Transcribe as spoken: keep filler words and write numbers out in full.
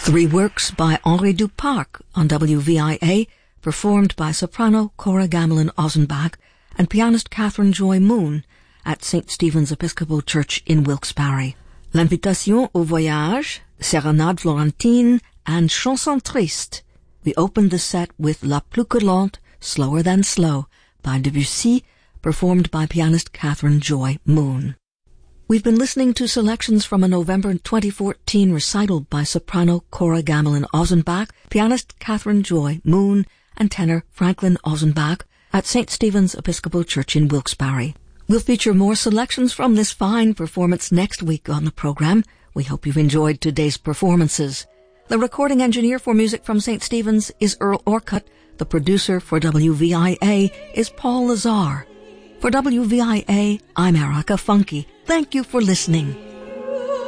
Three works by Henri Duparc on W V I A, performed by soprano Cora Gamelin Ozenbach and pianist Catherine Joy Moon at Saint Stephen's Episcopal Church in Wilkes-Barre. L'Invitation au Voyage, Sérénade Florentine, and Chanson Triste. We opened the set with La Plus que Lente, Slower Than Slow, by Debussy, performed by pianist Catherine Joy Moon. We've been listening to selections from a November twenty fourteen recital by soprano Cora Gamelin Ozenbach, pianist Catherine Joy Moon, and tenor Franklin Ozenbach at Saint Stephen's Episcopal Church in Wilkes-Barre. We'll feature more selections from this fine performance next week on the program. We hope you've enjoyed today's performances. The recording engineer for Music from Saint Stephen's is Earl Orcutt. The producer for W V I A is Paul Lazar. For W V I A, I'm Erica Funke. Thank you for listening.